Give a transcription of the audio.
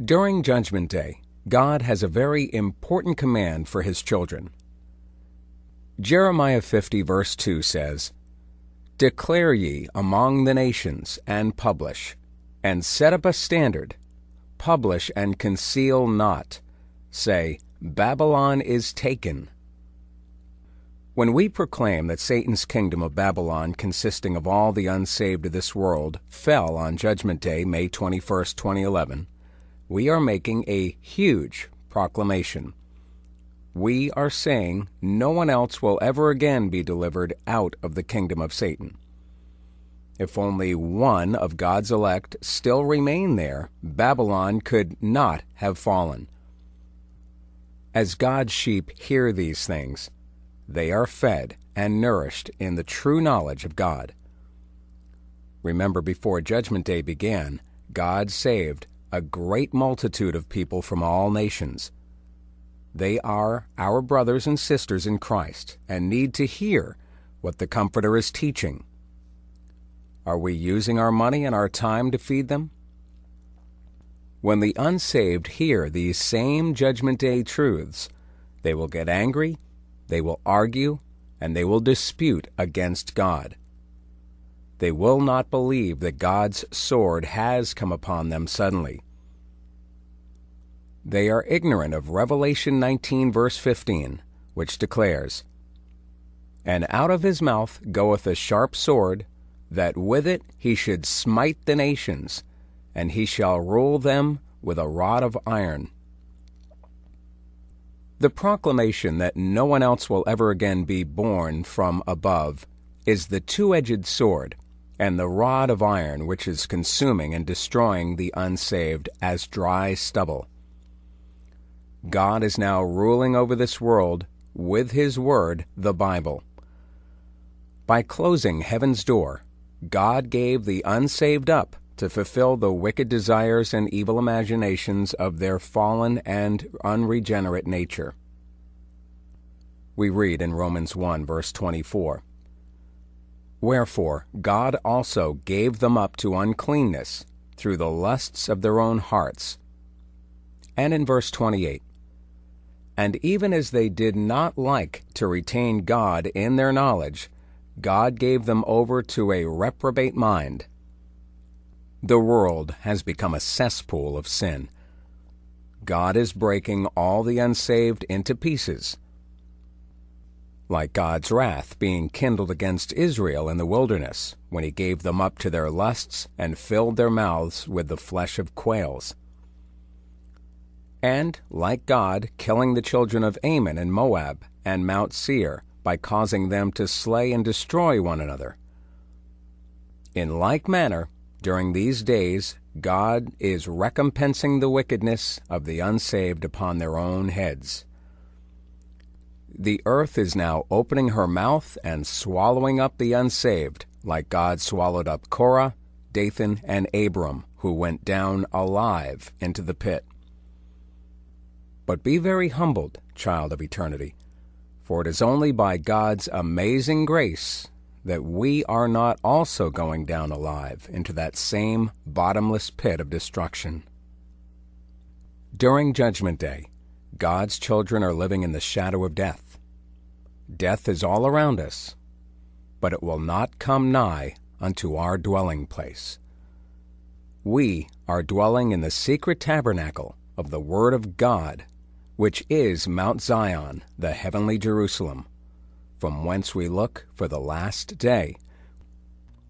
During Judgment Day, God has a very important command for His children. Jeremiah 50 verse 2 says, "Declare ye among the nations, and publish, and set up a standard, publish and conceal not, say, Babylon is taken." When we proclaim that Satan's kingdom of Babylon, consisting of all the unsaved of this world, fell on Judgment Day, May 21, 2011, we are making a huge proclamation. We are saying no one else will ever again be delivered out of the kingdom of Satan. If only one of God's elect still remained there, Babylon could not have fallen. As God's sheep hear these things, they are fed and nourished in the true knowledge of God. Remember, before Judgment Day began, God saved a great multitude of people from all nations. They are our brothers and sisters in Christ and need to hear what the Comforter is teaching. Are we using our money and our time to feed them? When the unsaved hear these same Judgment Day truths, they will get angry, they will argue, and they will dispute against God. They will not believe that God's sword has come upon them suddenly. They are ignorant of Revelation 19 verse 15, which declares, "And out of his mouth goeth a sharp sword, that with it he should smite the nations, and he shall rule them with a rod of iron." The proclamation that no one else will ever again be born from above is the two-edged sword and the rod of iron which is consuming and destroying the unsaved as dry stubble. God is now ruling over this world with His Word, the Bible. By closing heaven's door, God gave the unsaved up to fulfill the wicked desires and evil imaginations of their fallen and unregenerate nature. We read in Romans 1 verse 24, "Wherefore God also gave them up to uncleanness through the lusts of their own hearts." And in verse 28, "And even as they did not like to retain God in their knowledge, God gave them over to a reprobate mind." The world has become a cesspool of sin. God is breaking all the unsaved into pieces. Like God's wrath being kindled against Israel in the wilderness, when He gave them up to their lusts and filled their mouths with the flesh of quails. And like God killing the children of Ammon and Moab and Mount Seir by causing them to slay and destroy one another. In like manner, during these days, God is recompensing the wickedness of the unsaved upon their own heads. The earth is now opening her mouth and swallowing up the unsaved, like God swallowed up Korah, Dathan, and Abiram, who went down alive into the pit. But be very humbled, child of eternity, for it is only by God's amazing grace that we are not also going down alive into that same bottomless pit of destruction. During Judgment Day, God's children are living in the shadow of death. Death is all around us, but it will not come nigh unto our dwelling place. We are dwelling in the secret tabernacle of the Word of God, which is Mount Zion, the heavenly Jerusalem, from whence we look for the last day,